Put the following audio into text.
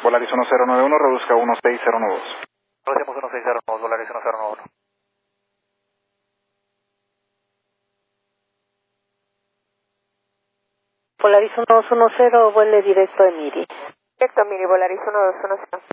Volaris 1091, reduzca 16092. Hacemos 1609, Volaris 1091. Polaris 1210, vuele directo a Emiri. Directo a Miri, Volaris 1210.